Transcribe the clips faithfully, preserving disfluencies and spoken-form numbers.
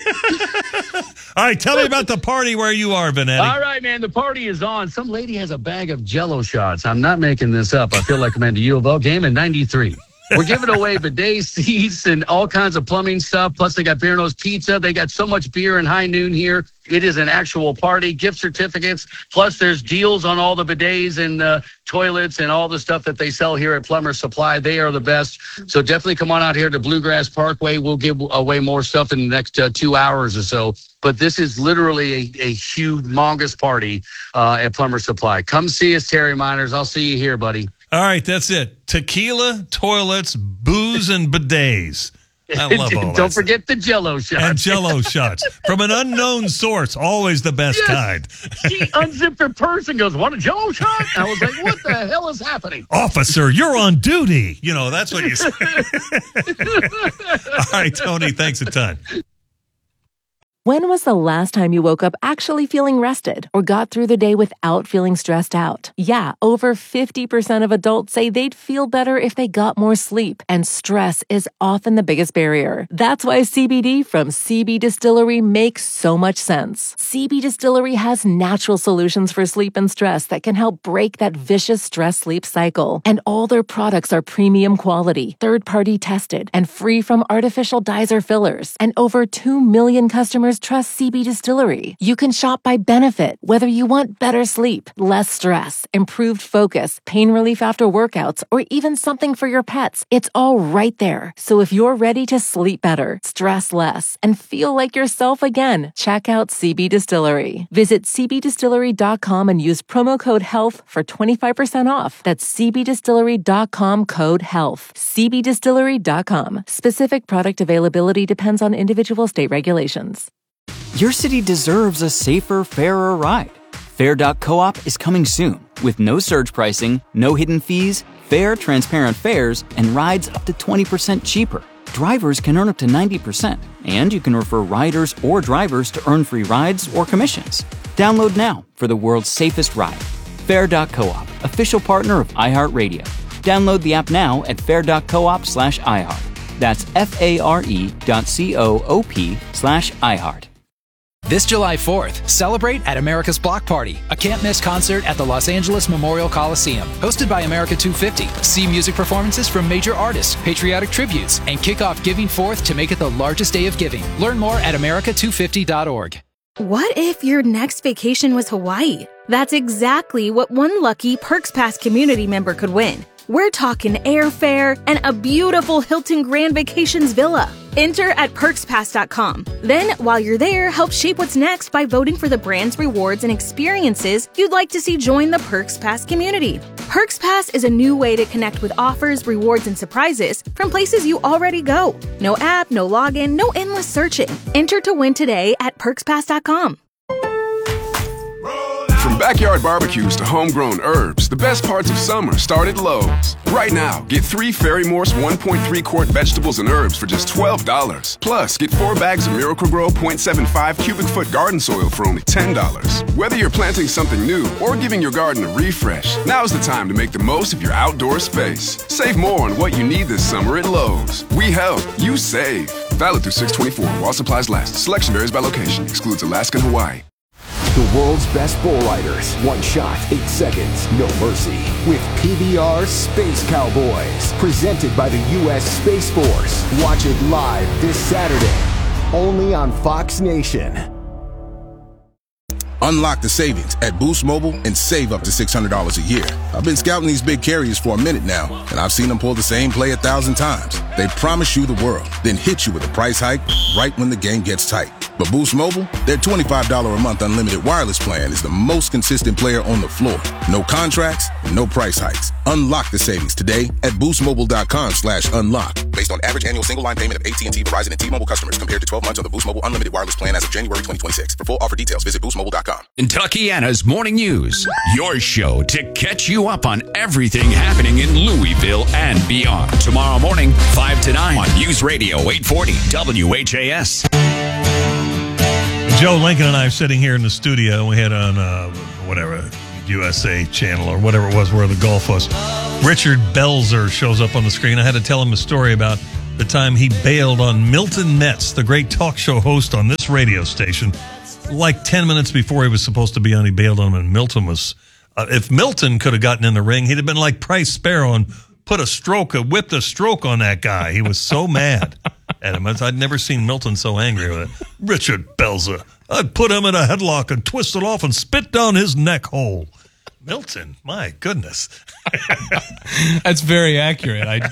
All right, tell me about the party where you are, Benetti. All right, man, the party is on. Some lady has a bag of Jell-O shots. I'm not making this up. I feel like I'm at the U of L game in ninety-three. We're giving away bidet seats and all kinds of plumbing stuff. Plus, they got Bearno's Pizza. They got so much beer and high noon here. It is an actual party, gift certificates. Plus, there's deals on all the bidets and uh, toilets and all the stuff that they sell here at Plumber Supply. They are the best. So definitely come on out here to Bluegrass Parkway. We'll give away more stuff in the next uh, two hours or so. But this is literally a, a humongous party uh, at Plumber Supply. Come see us, Terry Miners. I'll see you here, buddy. All right, that's it. Tequila, toilets, booze, and bidets. I love all that. Don't forget the Jell-O shots. And Jell-O shots. From an unknown source, always the best yes. kind. She unzipped her purse and goes, want a Jell-O shot? I was like, what the hell is happening? Officer, you're on duty. You know, that's what you say. All right, Tony, thanks a ton. When was the last time you woke up actually feeling rested or got through the day without feeling stressed out? Yeah, over fifty percent of adults say they'd feel better if they got more sleep, and stress is often the biggest barrier. That's why C B D from C B Distillery makes so much sense. C B Distillery has natural solutions for sleep and stress that can help break that vicious stress-sleep cycle. And all their products are premium quality, third-party tested, and free from artificial dyes or fillers. And over two million customers trust C B Distillery. You can shop by benefit, whether you want better sleep, less stress, improved focus, pain relief after workouts, or even something for your pets. It's all right there. So if you're ready to sleep better, stress less, and feel like yourself again, check out C B Distillery. Visit c b distillery dot com and use promo code HEALTH for twenty-five percent off. That's c b distillery dot com code HEALTH. c b distillery dot com. Specific product availability depends on individual state regulations. Your city deserves a safer, fairer ride. Fair dot coop is coming soon with no surge pricing, no hidden fees, fair, transparent fares, and rides up to twenty percent cheaper. Drivers can earn up to ninety percent, and you can refer riders or drivers to earn free rides or commissions. Download now for the world's safest ride. Fair dot coop, official partner of iHeartRadio. Download the app now at fair dot coop slash iHeart. That's F-A-R-E dot C-O-O-P slash iHeart. This July fourth, celebrate at America's Block Party, a can't-miss concert at the Los Angeles Memorial Coliseum. Hosted by America two fifty. See music performances from major artists, patriotic tributes, and kick off Giving Fourth to make it the largest day of giving. Learn more at america two fifty dot org. What if your next vacation was Hawaii? That's exactly what one lucky Perks Pass community member could win. We're talking airfare and a beautiful Hilton Grand Vacations villa. Enter at perks pass dot com. Then, while you're there, help shape what's next by voting for the brands, rewards, and experiences you'd like to see join the Perks Pass community. Perks Pass is a new way to connect with offers, rewards, and surprises from places you already go. No app, no login, no endless searching. Enter to win today at perks pass dot com. From backyard barbecues to homegrown herbs, the best parts of summer start at Lowe's. Right now, get three Ferry Morse one point three quart vegetables and herbs for just twelve dollars. Plus, get four bags of Miracle-Gro zero point seven five cubic foot garden soil for only ten dollars. Whether you're planting something new or giving your garden a refresh, now's the time to make the most of your outdoor space. Save more on what you need this summer at Lowe's. We help, you save. Valid through six twenty-four while supplies last. Selection varies by location. Excludes Alaska and Hawaii. The world's best bull riders. One shot, eight seconds, no mercy. With P B R Space Cowboys. Presented by the U S Space Force. Watch it live this Saturday. Only on Fox Nation. Unlock the savings at Boost Mobile and save up to six hundred dollars a year. I've been scouting these big carriers for a minute now, and I've seen them pull the same play a thousand times. They promise you the world, then hit you with a price hike right when the game gets tight. But Boost Mobile, their twenty-five dollars a month unlimited wireless plan is the most consistent player on the floor. No contracts, no price hikes. Unlock the savings today at boost mobile dot com slash unlock. Based on average annual single line payment of A T and T, Verizon, and T-Mobile customers compared to twelve months on the Boost Mobile unlimited wireless plan as of January twenty twenty-six. For full offer details, visit boost mobile dot com. Kentuckiana's Morning News, your show to catch you up on everything happening in Louisville and beyond. Tomorrow morning, five to nine on News Radio eight forty W H A S. Joe Lincoln and I are sitting here in the studio. We had on uh, whatever U S A channel or whatever it was where the golf was. Richard Belzer shows up on the screen. I had to tell him a story about the time he bailed on Milton Metz, the great talk show host on this radio station. Like ten minutes before he was supposed to be on, he bailed on him, and Milton was... Uh, if Milton could have gotten in the ring, he'd have been like Price Sparrow and put a stroke, a, whipped a stroke on that guy. He was so mad at him. I'd never seen Milton so angry with it. Richard Belzer. I'd put him in a headlock and twist it off and spit down his neck hole. Milton, my goodness. That's very accurate. I...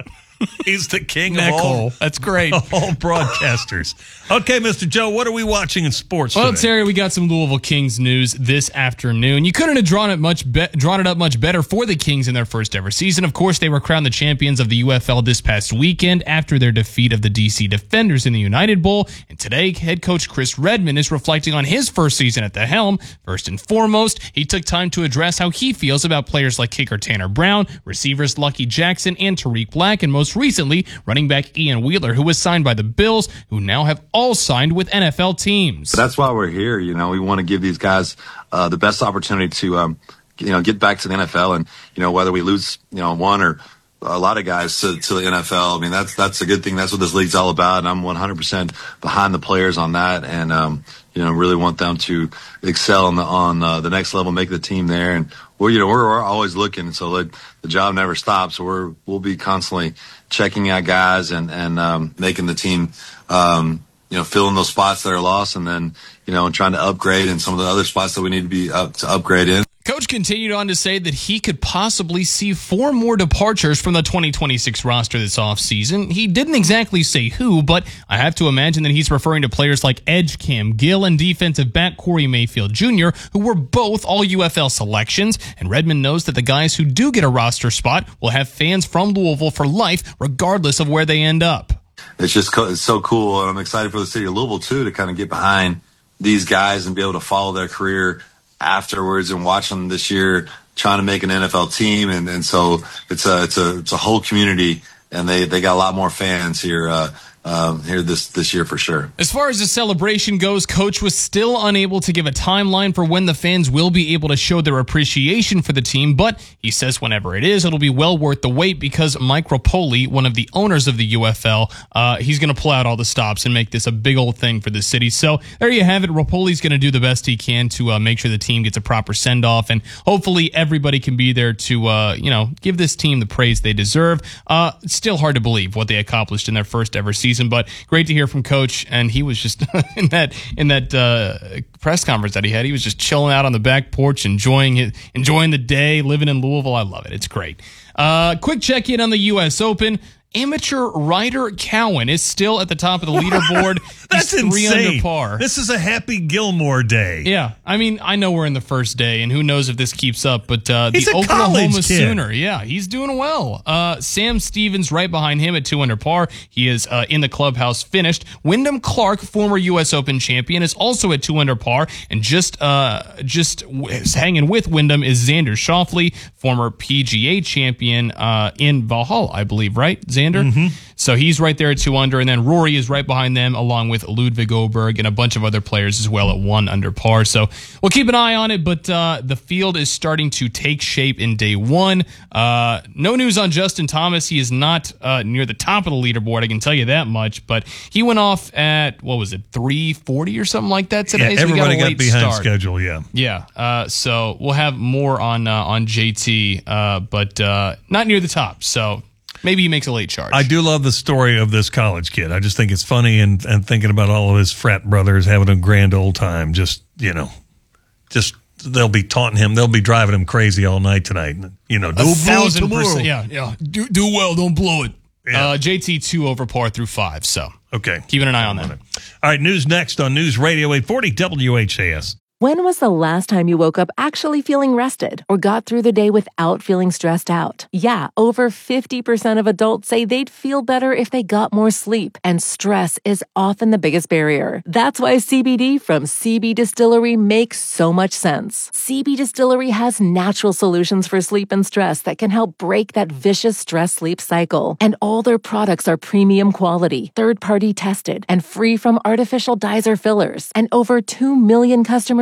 He's the king neck of all, hole. That's great. all broadcasters. Okay, Mister Joe, what are we watching in sports Well, today? Terry, we got some Louisville Kings news this afternoon. You couldn't have drawn it much be- drawn it up much better for the Kings in their first ever season. Of course, they were crowned the champions of the U F L this past weekend after their defeat of the D C Defenders in the United Bowl. And today, head coach Chris Redman is reflecting on his first season at the helm. First and foremost, he took time to address how he feels about players like kicker Tanner Brown, receivers Lucky Jackson and Tariq Black, and most recently, running back Ian Wheeler, who was signed by the Bills, who now have all signed with N F L teams. That's why we're here. You know, we want to give these guys uh, the best opportunity to, um, you know, get back to the N F L. And, you know, whether we lose, you know, one or a lot of guys to, to the N F L, I mean, that's that's a good thing. That's what this league's all about. And I'm one hundred percent behind the players on that. And, um, you know, really want them to excel on the, on uh, the next level, make the team there. And we're, you know, we're, we're always looking. So like, the job never stops. So we're, we'll be constantly checking out guys and, and um, making the team, um, you know, filling those spots that are lost, and then, you know, trying to upgrade in some of the other spots that we need to be up to upgrade in. Coach continued on to say that he could possibly see four more departures from the twenty twenty-six roster this offseason. He didn't exactly say who, but I have to imagine that he's referring to players like edge Cam Gill and defensive back Corey Mayfield Junior, who were both all U F L selections. And Redmond knows that the guys who do get a roster spot will have fans from Louisville for life, regardless of where they end up. It's just co- it's so cool, and I'm excited for the city of Louisville, too, to kind of get behind these guys and be able to follow their career afterwards and watch them this year trying to make an N F L team. And, and so it's a, it's a, it's a whole community, and they, they got a lot more fans here, uh, um, here this, this year for sure. As far as the celebration goes, Coach was still unable to give a timeline for when the fans will be able to show their appreciation for the team, but he says whenever it is, it'll be well worth the wait because Mike Rapoli, one of the owners of the U F L, uh, he's going to pull out all the stops and make this a big old thing for the city. So there you have it. Rapoli's going to do the best he can to uh, make sure the team gets a proper send-off, and hopefully everybody can be there to, uh, you know, give this team the praise they deserve. Uh, it's still hard to believe what they accomplished in their first ever season, but great to hear from Coach. And he was just in that in that uh, press conference that he had, he was just chilling out on the back porch, enjoying it, enjoying the day, living in Louisville. I love it. It's great. Uh, quick check in on the U S Open. Amateur Ryder Cowan is still at the top of the leaderboard. That's He's three insane. under par. This is a Happy Gilmore day. Yeah, I mean, I know we're in the first day, and who knows if this keeps up, but uh, the He's a Oklahoma college kid. Sooner, yeah, he's doing well. Uh, Sam Stevens right behind him at two under par. He is uh, in the clubhouse finished. Wyndham Clark, former U S Open champion, is also at two under par, and just uh, just w- hanging with Wyndham is Xander Schauffele, former P G A champion uh, in Valhalla, I believe, right, Xander? Mm-hmm. So he's right there at two under, and then Rory is right behind them, along with Ludwig Oberg and a bunch of other players as well at one under par. So we'll keep an eye on it, but uh, the field is starting to take shape in day one. Uh, no news on Justin Thomas. He is not uh, near the top of the leaderboard, I can tell you that much, but he went off at, what was it, three forty or something like that today? Yeah, so everybody we got, a got late behind start. schedule, yeah. Yeah, uh, so we'll have more on, uh, on J T, uh, but uh, not near the top, so maybe he makes a late charge. I do love the story of this college kid. I just think it's funny, and, and thinking about all of his frat brothers having a grand old time. Just, you know, just they'll be taunting him. They'll be driving him crazy all night tonight. You know, A don't blow it thousand tomorrow. percent. Yeah, yeah. Do, do well. Don't blow it. Yeah. Uh, J T two over par through five. So okay, keeping an eye on that. All right, news next on News Radio eight forty W H A S. When was the last time you woke up actually feeling rested or got through the day without feeling stressed out? Yeah, over fifty percent of adults say they'd feel better if they got more sleep, and stress is often the biggest barrier. That's why C B D from C B Distillery makes so much sense. C B Distillery has natural solutions for sleep and stress that can help break that vicious stress-sleep cycle. And all their products are premium quality, third-party tested, and free from artificial dyes or fillers. And over two million customers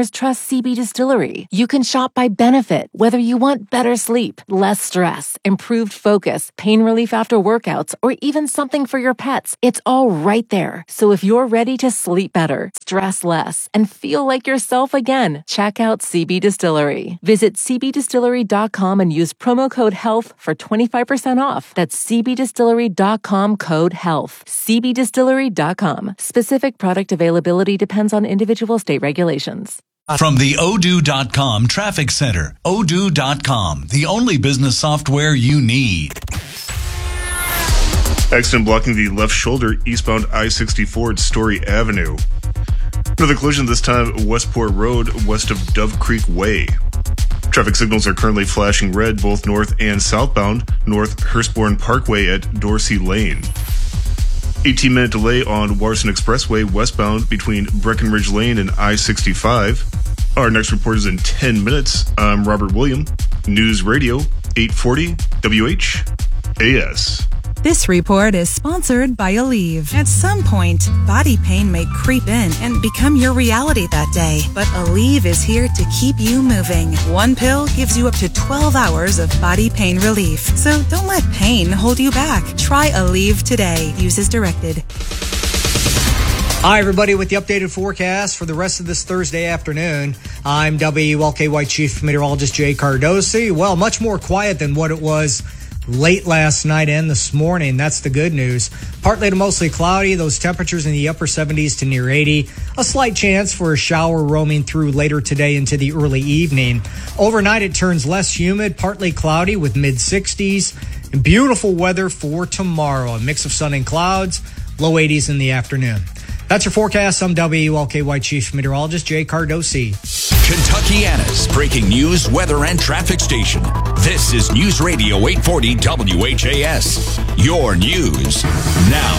customers trust C B Distillery. You can shop by benefit, whether you want better sleep, less stress, improved focus, pain relief after workouts, or even something for your pets. It's all right there. So if you're ready to sleep better, stress less, and feel like yourself again, check out C B Distillery. Visit c b distillery dot com and use promo code HEALTH for twenty-five percent off. That's c b distillery dot com code HEALTH. c b distillery dot com. Specific product availability depends on individual state regulations. From the odoo dot com Traffic Center, odoo dot com, the only business software you need. Accident blocking the left shoulder eastbound I sixty-four at Story Avenue. Another collision, this time Westport Road, west of Dove Creek Way. Traffic signals are currently flashing red both north and southbound, north Hurstbourne Parkway at Dorsey Lane. eighteen minute delay on Watterson Expressway westbound between Breckenridge Lane and I sixty-five. Our next report is in ten minutes. I'm Robert William, News Radio eight forty W H A S. This report is sponsored by Aleve. At some point, body pain may creep in and become your reality that day. But Aleve is here to keep you moving. One pill gives you up to twelve hours of body pain relief. So don't let pain hold you back. Try Aleve today. Use as directed. Hi, everybody, with the updated forecast for the rest of this Thursday afternoon. I'm W L K Y Chief Meteorologist Jay Cardosi. Well, much more quiet than what it was late last night and this morning. That's the good news. Partly to mostly cloudy. Those temperatures in the upper seventies to near eighty. A slight chance for a shower roaming through later today into the early evening. Overnight, it turns less humid, partly cloudy with mid sixties. And beautiful weather for tomorrow. A mix of sun and clouds, low eighties in the afternoon. That's your forecast. I'm W L K Y Chief Meteorologist Jay Cardosi. Kentuckiana's breaking news, weather, and traffic station. This is News Radio eight forty W H A S. Your news now.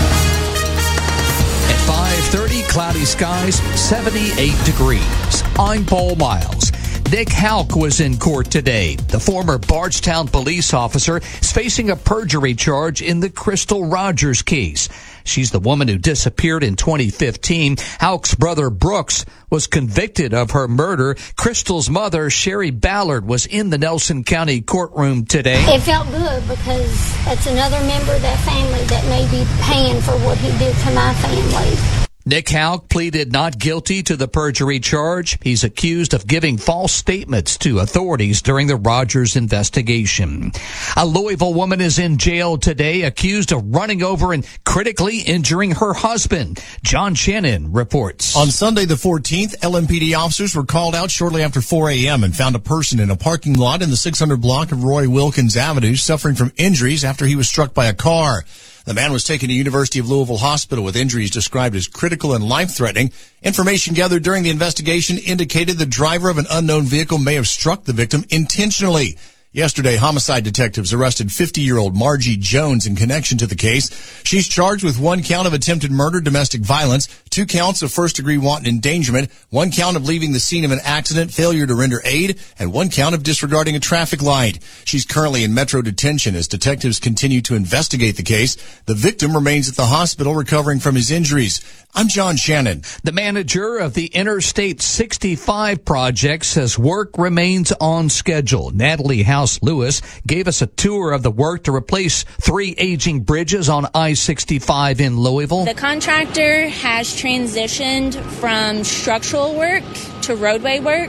At five thirty, cloudy skies, seventy-eight degrees. I'm Paul Miles. Nick Houck was in court today. The former Bardstown police officer is facing a perjury charge in the Crystal Rogers case. She's the woman who disappeared in twenty fifteen. Houck's brother Brooks was convicted of her murder. Crystal's mother, Sherry Ballard, was in the Nelson County courtroom today. It felt good because that's another member of that family that may be paying for what he did to my family. Nick Houck pleaded not guilty to the perjury charge. He's accused of giving false statements to authorities during the Rogers investigation. A Louisville woman is in jail today accused of running over and critically injuring her husband. John Shannon reports. On Sunday the fourteenth, L M P D officers were called out shortly after four a.m. and found a person in a parking lot in the six hundred block of Roy Wilkins Avenue suffering from injuries after he was struck by a car. The man was taken to University of Louisville Hospital with injuries described as critical and life-threatening. Information gathered during the investigation indicated the driver of an unknown vehicle may have struck the victim intentionally. Yesterday, homicide detectives arrested fifty-year-old Margie Jones in connection to the case. She's charged with one count of attempted murder, domestic violence, two counts of first-degree wanton endangerment, one count of leaving the scene of an accident, failure to render aid, and one count of disregarding a traffic light. She's currently in Metro detention as detectives continue to investigate the case. The victim remains at the hospital recovering from his injuries. I'm John Shannon. The manager of the Interstate sixty-five project says work remains on schedule. Natalie House-Lewis gave us a tour of the work to replace three aging bridges on I sixty-five in Louisville. The contractor has transitioned from structural work to roadway work.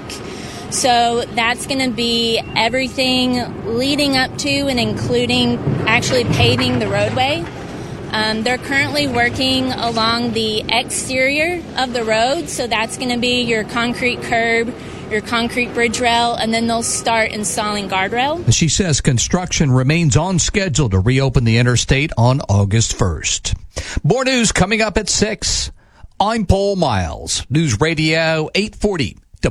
So that's going to be everything leading up to and including actually paving the roadway. Um, they're currently working along the exterior of the road, so that's going to be your concrete curb, your concrete bridge rail, and then they'll start installing guardrail. She says construction remains on schedule to reopen the interstate on August first. More news coming up at six. I'm Paul Miles, News Radio eight forty